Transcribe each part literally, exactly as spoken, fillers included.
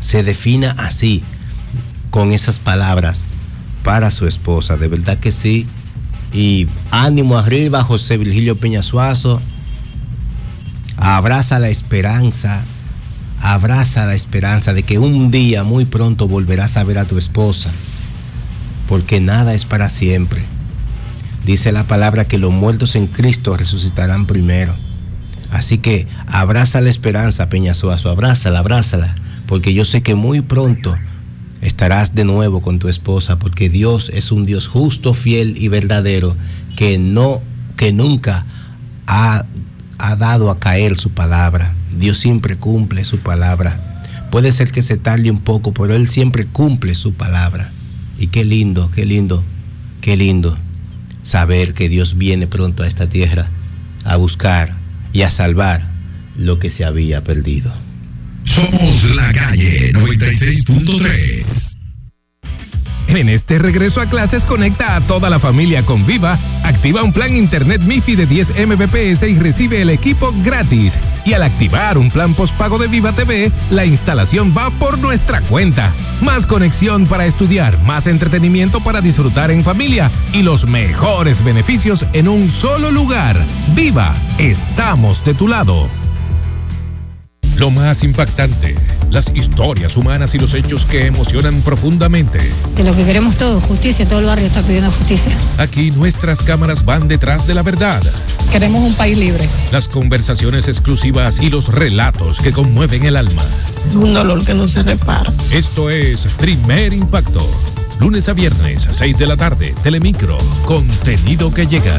se defina así, con esas palabras para su esposa. De verdad que sí. Y ánimo arriba, José Virgilio Peñasuazo. Abraza la esperanza, abraza la esperanza de que un día muy pronto volverás a ver a tu esposa, porque nada es para siempre. Dice la palabra que los muertos en Cristo resucitarán primero. Así que abraza la esperanza, Peñasuazo, abrázala, abrázala, porque yo sé que muy pronto estarás de nuevo con tu esposa, porque Dios es un Dios justo, fiel y verdadero, que no, que nunca ha, ha dado a caer su palabra. Dios siempre cumple su palabra. Puede ser que se tarde un poco, pero Él siempre cumple su palabra. Y qué lindo, qué lindo, qué lindo saber que Dios viene pronto a esta tierra a buscar y a salvar lo que se había perdido. Somos La Calle noventa y seis punto tres. En este regreso a clases, conecta a toda la familia con Viva, activa un plan internet MiFi de diez megabits y recibe el equipo gratis. Y al activar un plan postpago de Viva T V, la instalación va por nuestra cuenta. Más conexión para estudiar, más entretenimiento para disfrutar en familia y los mejores beneficios en un solo lugar. Viva, estamos de tu lado. Lo más impactante, las historias humanas y los hechos que emocionan profundamente. De lo que queremos todos, justicia, todo el barrio está pidiendo justicia. Aquí nuestras cámaras van detrás de la verdad. Queremos un país libre. Las conversaciones exclusivas y los relatos que conmueven el alma. Un dolor que no se repara. Esto es Primer Impacto. Lunes a viernes a seis de la tarde, Telemicro, contenido que llega.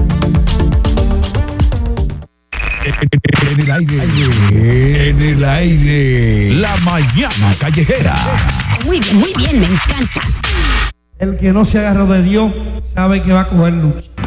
En el aire, en el aire, la mañana callejera. Muy bien, muy bien, me encanta. El que no se agarró de Dios sabe que va a coger lucha.